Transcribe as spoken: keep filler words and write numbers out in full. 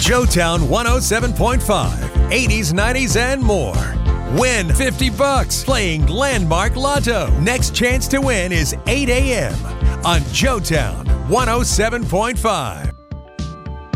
Joetown one oh seven point five, eighties, nineties, and more. Win fifty bucks playing Landmark Lotto. Next chance to win is eight a.m. on Joetown one oh seven point five.